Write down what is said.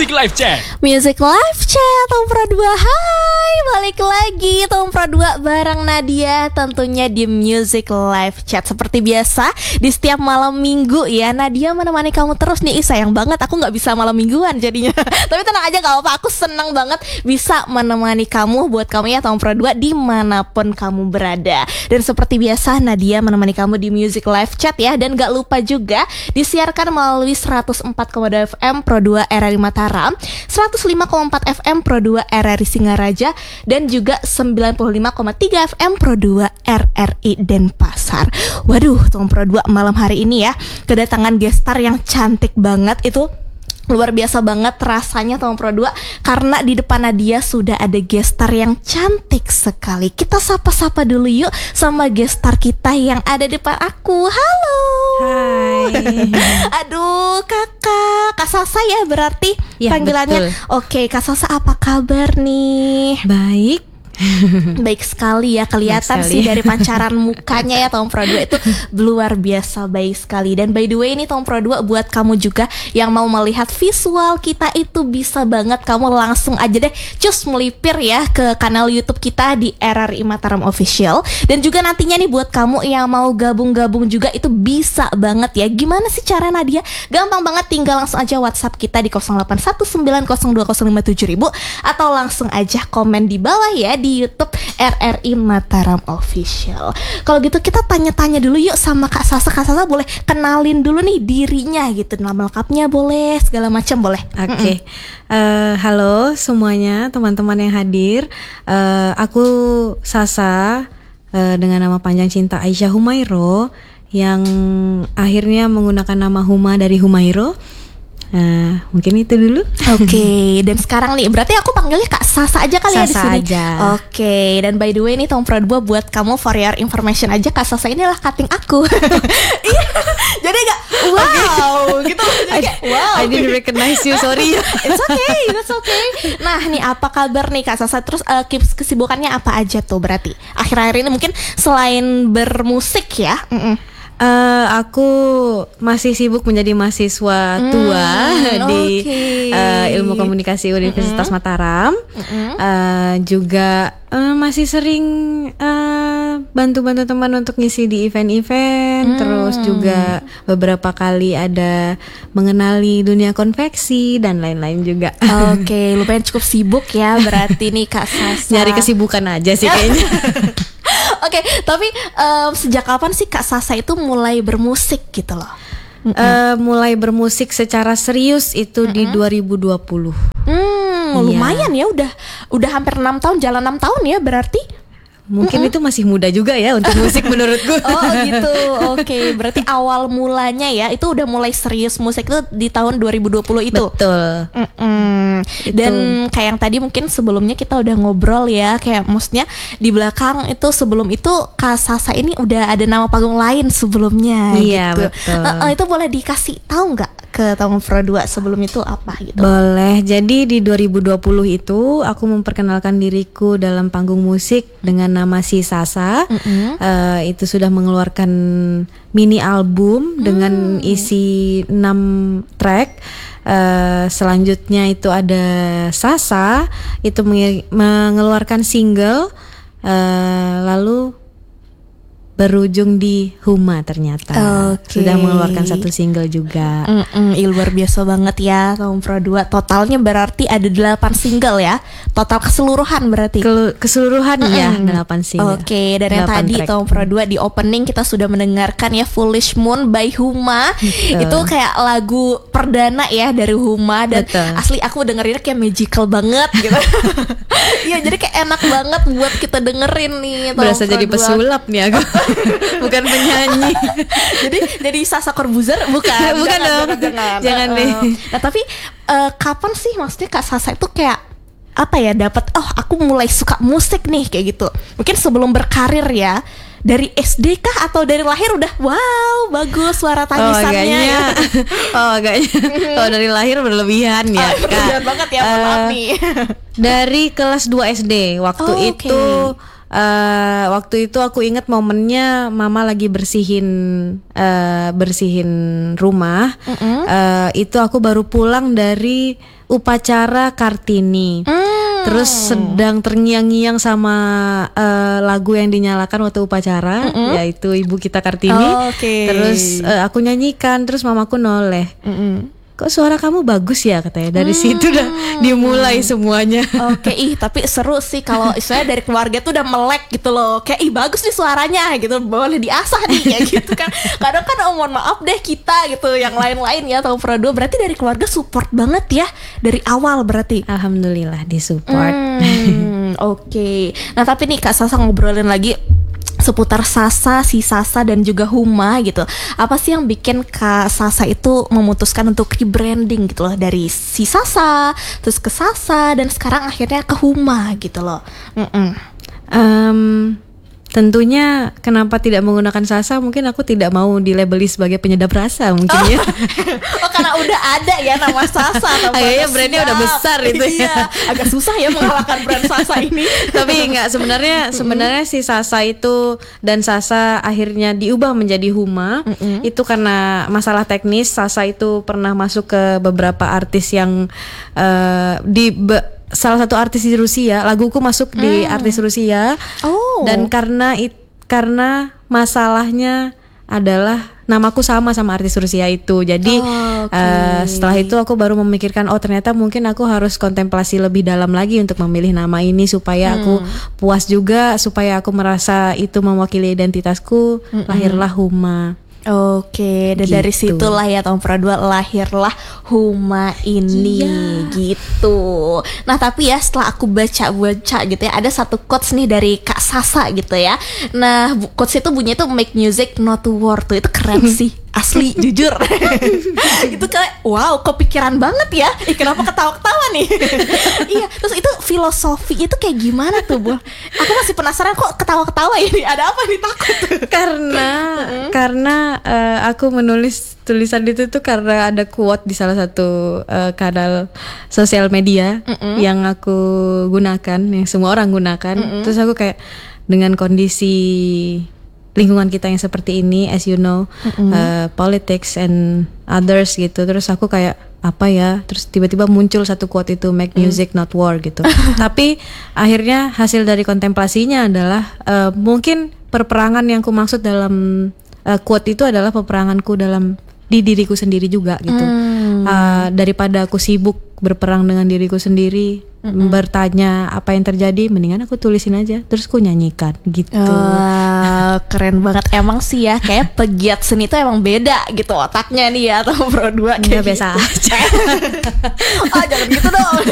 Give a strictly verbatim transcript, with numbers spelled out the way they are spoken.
Music Live Chat. Music Live Chat Tompra dua. Hai, balik lagi Tompra dua bareng Nadia tentunya di Music Live Chat. Seperti biasa di setiap malam minggu ya, Nadia menemani kamu terus nih. Ih, sayang banget aku gak bisa malam mingguan jadinya. Tapi tenang aja, gak apa-apa, aku senang banget bisa menemani kamu. Buat kamu ya Tompra dua dimanapun kamu berada. Dan seperti biasa Nadia menemani kamu di Music Live Chat ya. Dan gak lupa juga disiarkan melalui seratus empat koma dua F M Pro dua R R I Mataram, seratus lima koma empat F M Pro dua R R I Singaraja, dan juga sembilan puluh lima koma tiga F M Pro dua R R I Denpasar. Waduh, Tom Pro dua malam hari ini ya kedatangan gestar yang cantik banget. Itu luar biasa banget rasanya Tom Pro dua, karena di depan Nadia sudah ada gestar yang cantik sekali. Kita sapa-sapa dulu yuk sama gestar kita yang ada di depan aku. Halo. Hai. Aduh, kakak, Kak Sasa ya berarti ya, panggilannya. Betul. Oke, Kak Sasa apa kabar nih? Baik. Baik sekali ya, kelihatan sekali. sih dari pancaran mukanya ya Tom Pro dua itu luar biasa baik sekali. Dan by the way ini Tom Pro dua buat kamu juga yang mau melihat visual kita itu bisa banget kamu langsung aja deh cus melipir ya ke kanal YouTube kita di R R I Mataram Official. Dan juga nantinya nih buat kamu yang mau gabung-gabung juga itu bisa banget ya. Gimana sih cara Nadia? Gampang banget, tinggal langsung aja WhatsApp kita di nol delapan satu sembilan nol dua nol lima tujuh ribu atau langsung aja komen di bawah ya di YouTube R R I Mataram Official. Kalau gitu kita tanya-tanya dulu yuk sama Kak Sasa. Kak Sasa boleh kenalin dulu nih dirinya gitu, nama lengkapnya boleh, segala macam boleh. Oke, okay. uh, halo semuanya teman-teman yang hadir. Uh, aku Sasa uh, dengan nama panjang Cinta Aisyah Humairo yang akhirnya menggunakan nama Huma dari Humairo. Nah, mungkin itu dulu. Oke, okay. Dan sekarang nih berarti aku panggilnya Kak Sasa aja kali Sasa ya di sini. Aja. Oke, okay. Dan by the way nih Tom Pro dua buat kamu for your information aja, Kak Sasa inilah cutting aku. Iya. Jadi enggak wow gitu. Jadi kayak, wow. I didn't recognize you, sorry. It's okay, that's okay. Nah, nih apa kabar nih Kak Sasa? Terus uh, kesibukannya apa aja tuh berarti? Akhir-akhir ini mungkin selain bermusik ya. Mm-mm. Uh, aku masih sibuk menjadi mahasiswa tua hmm, di okay. uh, Ilmu Komunikasi Universitas mm-hmm. Mataram. Mm-hmm. Uh, juga uh, masih sering uh, bantu-bantu teman untuk ngisi di event-event. Mm. Terus juga beberapa kali ada mengenali dunia konveksi dan lain-lain juga. Oke, okay, lumayan cukup sibuk ya berarti nih Kak Sasa. Nyari kesibukan aja sih kayaknya. Oke, okay, tapi um, sejak kapan sih Kak Sasa itu mulai bermusik gitu loh? Uh, mulai bermusik secara serius itu mm-hmm. di dua ribu dua puluh. Hmm, lumayan ya, udah udah hampir enam tahun, jalan enam tahun ya berarti. Mungkin mm-hmm. itu masih muda juga ya untuk musik menurutku. Oh gitu, oke. Okay. Berarti awal mulanya ya itu udah mulai serius musik itu di tahun dua ribu dua puluh itu. Betul. Itu. Dan kayak yang tadi mungkin sebelumnya kita udah ngobrol ya, kayak maksudnya di belakang itu sebelum itu Kak Sasa ini udah ada nama panggung lain sebelumnya. Iya gitu. betul. Uh, uh, itu boleh dikasih tahu nggak ke Tom Pro dua sebelum itu apa gitu? Boleh. Jadi di dua ribu dua puluh itu aku memperkenalkan diriku dalam panggung musik dengan nama Si Sasa. Mm-hmm. uh, Itu sudah mengeluarkan mini album mm. dengan isi enam track. uh, Selanjutnya itu ada Sasa, itu menge- mengeluarkan single. uh, Lalu berujung di Huma ternyata. Okay. Sudah mengeluarkan satu single juga. Mm-mm, luar biasa banget ya Tom Pro dua. Totalnya berarti ada delapan single ya. Total keseluruhan berarti. Ke- keseluruhan mm-hmm. ya delapan single. Oke, okay, dan yang tadi track. Tom Pro dua di opening kita sudah mendengarkan ya Foolish Moon by Huma. Betul. Itu kayak lagu perdana ya dari Huma. Dan betul. Asli aku dengerinnya kayak magical banget gitu. Iya, jadi kayak enak banget buat kita dengerin nih Tom Berasa Pro jadi dua. Pesulap nih aku. Bukan penyanyi. Jadi jadi Sasa Corbuzier bukan. Bukan jangan, dong. Jangan, jangan. Jangan deh. Uh, nah tapi uh, kapan sih maksudnya Kak Sasa itu kayak apa ya dapat oh aku mulai suka musik nih kayak gitu. Mungkin sebelum berkarir ya. Dari S D kah atau dari lahir udah wow bagus suara tangisannya? Oh agaknya, ya. oh agaknya. Kalau dari lahir berlebihan ya. Berlebihan banget ya, uh, maaf nih. Dari kelas dua S D waktu oh, itu okay. uh, waktu itu aku ingat momennya mama lagi bersihin uh, bersihin rumah. Mm-hmm. Uh, itu aku baru pulang dari upacara Kartini. Mm. Terus sedang terngiang-ngiang sama uh, lagu yang dinyalakan waktu upacara, mm-hmm. yaitu Ibu Kita Kartini. Oh, okay. Terus uh, aku nyanyikan, terus mamaku noleh. Mm-hmm. Kok suara kamu bagus ya katanya. Dari hmm. situ udah dimulai semuanya. Oke, ih tapi seru sih kalau istilahnya dari keluarga tuh udah melek gitu loh. Kayak ih bagus nih suaranya gitu, boleh diasah nih kayak gitu kan. Kadang kan oh, mohon maaf deh kita gitu, yang lain-lain ya Tahun Pradua. Berarti dari keluarga support banget ya dari awal berarti. Alhamdulillah disupport. Hmm, Oke. Okay. Nah tapi nih Kak Sasa ngobrolin lagi seputar Sasa, si Sasa dan juga Huma gitu. Apa sih yang bikin Kak Sasa itu memutuskan untuk rebranding gitu loh, dari si Sasa terus ke Sasa dan sekarang akhirnya ke Huma gitu loh. Um, tentunya kenapa tidak menggunakan Sasa, mungkin aku tidak mau dilabeli sebagai penyedap rasa mungkin oh. ya. Oh karena udah ada ya nama Sasa. Kayaknya brandnya udah besar itu ya. Iya, agak susah ya mengalahkan brand Sasa ini. Tapi enggak, sebenarnya sebenarnya si Sasa itu dan Sasa akhirnya diubah menjadi Huma. Mm-hmm. Itu karena masalah teknis. Sasa itu pernah masuk ke beberapa artis yang uh, di be- salah satu artis di Rusia, laguku masuk hmm. di artis Rusia. Oh. Dan karena it, karena masalahnya adalah namaku sama sama artis Rusia itu. Jadi oh, okay. uh, setelah itu aku baru memikirkan oh ternyata mungkin aku harus kontemplasi lebih dalam lagi untuk memilih nama ini supaya hmm. aku puas juga, supaya aku merasa itu mewakili identitasku. Mm-mm. Lahirlah Huma. Oke, dan gitu. Dari situlah ya Tahun Pradua lahirlah Huma ini, iya. gitu. Nah tapi ya setelah aku baca-baca gitu ya, ada satu quotes nih dari Kak Sasa gitu ya. Nah quotes itu bunyinya tuh make music not war, tuh itu keren sih. Asli, jujur. Itu kayak wow, kepikiran banget ya. Ih, kenapa ketawa-ketawa nih? Iya, terus itu filosofi itu kayak gimana tuh, Bu? Aku masih penasaran kok ketawa-ketawa ini. Ada apa nih, takut? Karena mm-hmm. karena uh, aku menulis tulisan itu tuh karena ada quote di salah satu uh, kanal sosial media mm-hmm. yang aku gunakan, yang semua orang gunakan. Mm-hmm. Terus aku kayak dengan kondisi lingkungan kita yang seperti ini, as you know, mm-hmm. uh, politics and others gitu. Terus aku kayak apa ya? Terus tiba-tiba muncul satu quote itu, make music mm. not war gitu. Tapi akhirnya hasil dari kontemplasinya adalah uh, mungkin perperangan yang ku maksud dalam uh, quote itu adalah peperanganku dalam di diriku sendiri juga gitu. Mm. Uh, daripada aku sibuk berperang dengan diriku sendiri, mm-hmm. bertanya apa yang terjadi, mendingan aku tulisin aja terus aku nyanyikan gitu. Uh, keren banget emang sih ya, kayak pegiat seni itu emang beda gitu otaknya nih ya Tahun Pradua. Nggak biasa aja. Ah jangan gitu dong.